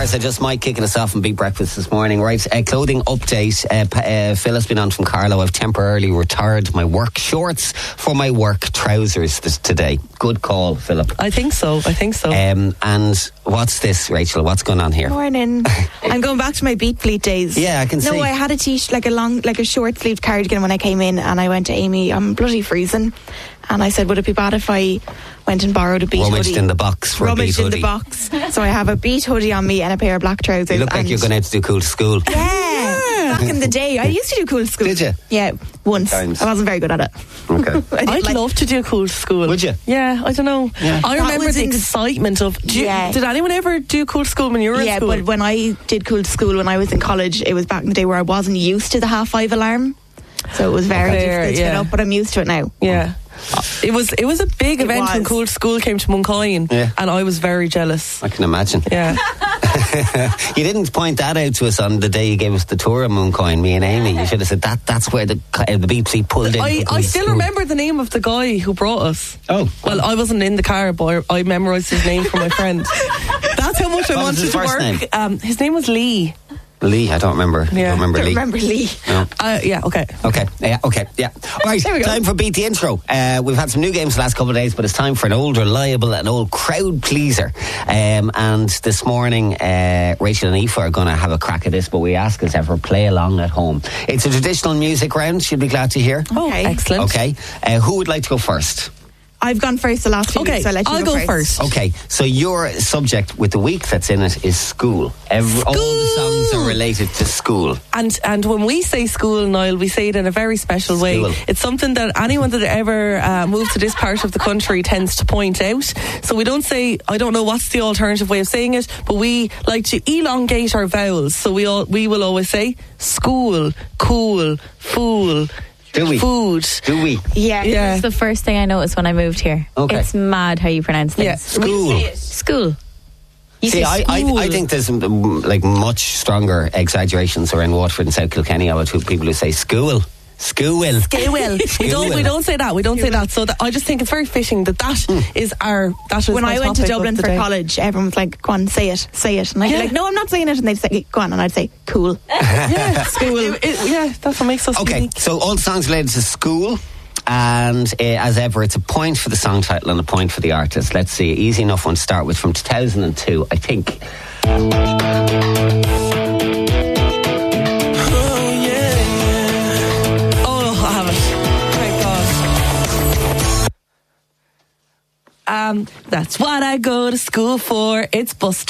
Marza, just Mike kicking us off and Beat Breakfast this morning. Right, clothing update. Phil has been on from Carlo. I've temporarily retired my work shorts for my work trousers today. Good call, Philip. I think so. And what's this, Rachel? What's going on here? Morning. I'm going back to my Beat Fleet days. Yeah, I can see. No, I had a t-shirt, like a short sleeved cardigan when I came in, and I went to Amy, I'm bloody freezing. And I said, would it be bad if I went and borrowed a Beat hoodie? Rummaged in the box for a Beat hoodie. Rummaged in the box. So I have a Beat hoodie on me and a pair of black trousers. You look like you're going out to do Cool to School. Yeah. Back in the day, I used to do Cool to School. Did you? Yeah, once. Times. I wasn't very good at it. Okay. I'd love to do Cool to School. Would you? Yeah, I don't know. Yeah. I remember the excitement of... Did anyone ever do Cool to School when you were in school? Yeah, but when I did Cool to School when I was in college, it was back in the day where I wasn't used to the 5:30 alarm. So it was very difficult to get up, but I'm used to it now. Yeah. It was a big event when Cool to School came to Muncoyne, and I was very jealous. I can imagine. Yeah. You didn't point that out to us on the day you gave us the tour of Muncoyne, me and Amy. You should have said that's where the BBC pulled in. I still remember the name of the guy who brought us. Oh. Well, I wasn't in the car, but I memorised his name from my friend. That's how much I wanted to work. His name was Lee. Lee, I don't remember. Yeah. I don't remember Lee. Remember Lee? No. Yeah, okay. Okay, yeah. All right, time for Beat the Intro. We've had some new games the last couple of days, but it's time for an old, reliable, and old crowd pleaser. And this morning, Rachel and Aoife are going to have a crack at this, but we ask as ever, play along at home. It's a traditional music round, you'll be glad to hear. Oh, okay. Excellent. Okay, who would like to go first? I've gone first the last few weeks, so I'll go first. Okay, so your subject with the week that's in it is school. All the songs are related to school. And when we say school, Niall, we say it in a very special way. It's something that anyone that ever moved to this part of the country tends to point out. So we don't say, I don't know what's the alternative way of saying it, but we like to elongate our vowels. So we will always say school, cool, fool. Do we? Food. Do we? Yeah. It's the first thing I noticed when I moved here. Okay. It's mad how you pronounce things. Yeah. School. School. See, I think there's like much stronger exaggerations around Waterford and South Kilkenny about people who say school. School. We don't say that. We don't say that. So I just think it's very fitting that is our. That is when I went to Dublin for college, everyone was like, "Go on, say it." And I'd be like, "No, I'm not saying it." And they'd say, "Go on," and I'd say, "Cool." Yeah, school. That's what makes us. Okay, unique. so all songs related to school. And as ever, it's a point for the song title and a point for the artist. Let's see, easy enough one to start with from 2002, I think. That's what I go to school for. It's bus